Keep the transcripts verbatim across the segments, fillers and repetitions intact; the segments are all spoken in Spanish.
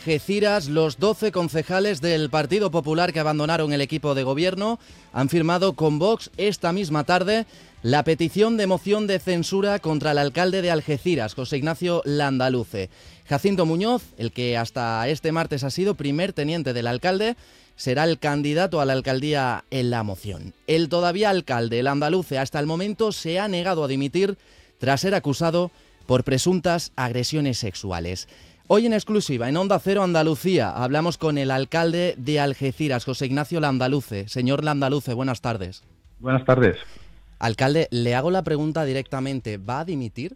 Algeciras, los doce concejales del Partido Popular que abandonaron el equipo de gobierno han firmado con Vox esta misma tarde la petición de moción de censura contra el alcalde de Algeciras, José Ignacio Landaluce. Jacinto Muñoz, el que hasta este martes ha sido primer teniente del alcalde, será el candidato a la alcaldía en la moción. El todavía alcalde Landaluce hasta el momento se ha negado a dimitir tras ser acusado por presuntas agresiones sexuales. Hoy en exclusiva, en Onda Cero Andalucía, hablamos con el alcalde de Algeciras, José Ignacio Landaluce. Señor Landaluce, buenas tardes. Buenas tardes. Alcalde, le hago la pregunta directamente, ¿va a dimitir?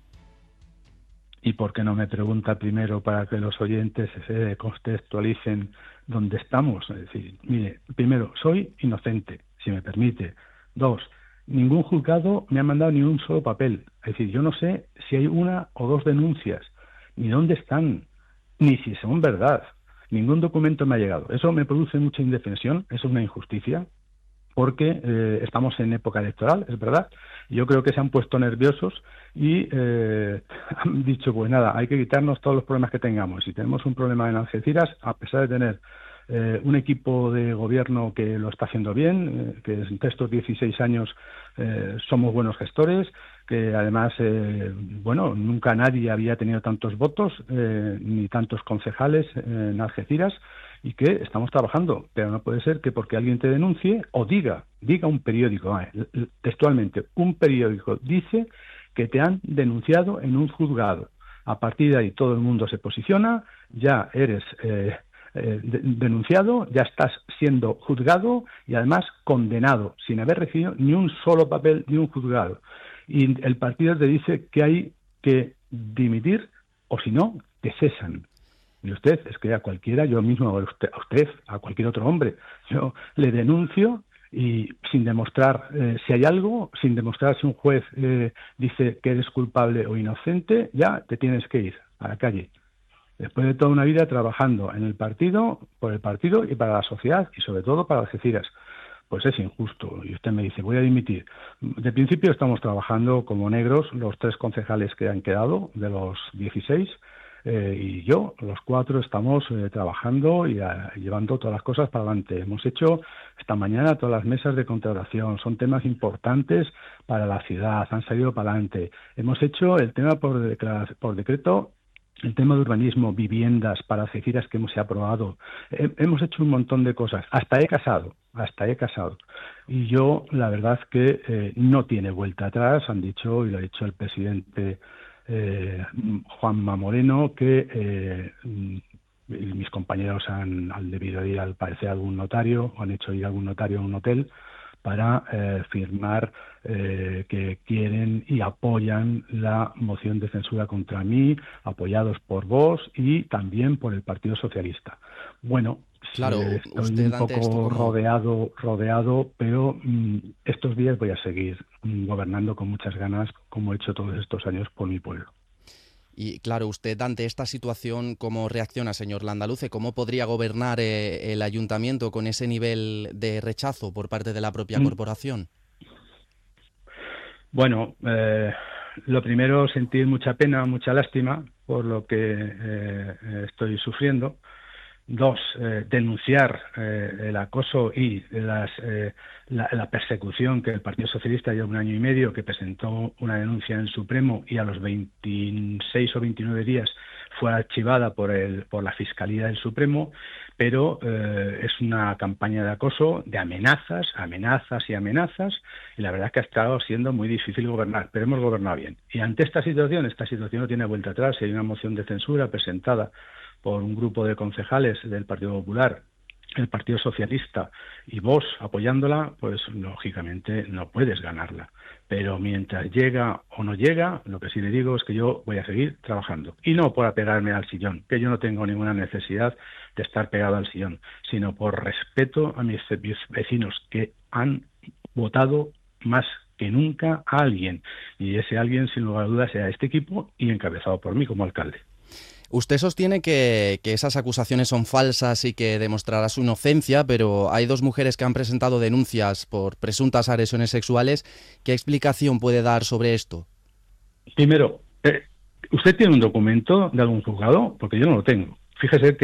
¿Y por qué no me pregunta primero para que los oyentes se contextualicen dónde estamos? Es decir, mire, primero, soy inocente, si me permite. Dos, ningún juzgado me ha mandado ni un solo papel. Es decir, yo no sé si hay una o dos denuncias, ni dónde están, ni si son verdad. Ningún documento me ha llegado. Eso me produce mucha indefensión, eso es una injusticia, porque eh, estamos en época electoral, es verdad. Yo creo que se han puesto nerviosos y eh, han dicho, pues nada, hay que quitarnos todos los problemas que tengamos. Si tenemos un problema en Algeciras, a pesar de tener eh, un equipo de gobierno que lo está haciendo bien, eh, que en estos dieciséis años eh, somos buenos gestores, que además, eh, bueno, nunca nadie había tenido tantos votos, eh, ni tantos concejales eh, en Algeciras, y que estamos trabajando, pero no puede ser que porque alguien te denuncie o diga, diga un periódico, eh, textualmente, un periódico dice que te han denunciado en un juzgado. A partir de ahí todo el mundo se posiciona, ya eres eh, eh, de, denunciado, ya estás siendo juzgado y además condenado, sin haber recibido ni un solo papel de un juzgado. Y el partido te dice que hay que dimitir o si no, te cesan. Y usted, es que a cualquiera, yo mismo, a usted, a, usted, a cualquier otro hombre, yo le denuncio y sin demostrar eh, si hay algo, sin demostrar si un juez eh, dice que eres culpable o inocente, ya te tienes que ir a la calle. Después de toda una vida trabajando en el partido, por el partido y para la sociedad y sobre todo para Algeciras. Pues es injusto. Y usted me dice, voy a dimitir. De principio estamos trabajando como negros los tres concejales que han quedado, de los dieciséis, eh, y yo, los cuatro, estamos eh, trabajando y a, llevando todas las cosas para adelante. Hemos hecho esta mañana todas las mesas de contratación. Son temas importantes para la ciudad. Han salido para adelante. Hemos hecho el tema por, declara- por decreto, el tema de urbanismo, viviendas para Algeciras que hemos aprobado. He, hemos hecho un montón de cosas. Hasta he casado, hasta he casado. Y yo, la verdad que eh, no tiene vuelta atrás. Han dicho, y lo ha dicho el presidente eh, Juanma Moreno, que eh, mis compañeros han, han debido ir al parecer a algún notario, o han hecho ir a algún notario a un hotel, para eh, firmar eh, que quieren y apoyan la moción de censura contra mí, apoyados por Vox y también por el Partido Socialista. Bueno, claro, eh, estoy usted un poco como... rodeado, rodeado, pero mmm, estos días voy a seguir mmm, gobernando con muchas ganas, como he hecho todos estos años por mi pueblo. Y claro, usted ante esta situación, ¿cómo reacciona, señor Landaluce? ¿Cómo podría gobernar eh, el ayuntamiento con ese nivel de rechazo por parte de la propia Mm. corporación? Bueno, eh, lo primero, sentir mucha pena, mucha lástima por lo que eh, estoy sufriendo. Dos, eh, denunciar eh, el acoso y las, eh, la, la persecución que el Partido Socialista lleva un año y medio, que presentó una denuncia en el Supremo y a los veintiséis o veintinueve días fue archivada por, el, por la Fiscalía del Supremo, pero eh, es una campaña de acoso, de amenazas, amenazas y amenazas, y la verdad es que ha estado siendo muy difícil gobernar, pero hemos gobernado bien. Y ante esta situación, esta situación no tiene vuelta atrás. Hay una moción de censura presentada por un grupo de concejales del Partido Popular, el Partido Socialista y Vox apoyándola, pues lógicamente no puedes ganarla. Pero mientras llega o no llega, lo que sí le digo es que yo voy a seguir trabajando. Y no por apegarme al sillón, que yo no tengo ninguna necesidad de estar pegado al sillón, sino por respeto a mis vecinos que han votado más que nunca a alguien. Y ese alguien, sin lugar a dudas, será este equipo y encabezado por mí como alcalde. Usted sostiene que, que esas acusaciones son falsas y que demostrará su inocencia, pero hay dos mujeres que han presentado denuncias por presuntas agresiones sexuales. ¿Qué explicación puede dar sobre esto? Primero, eh, ¿usted tiene un documento de algún juzgado? Porque yo no lo tengo. Fíjese que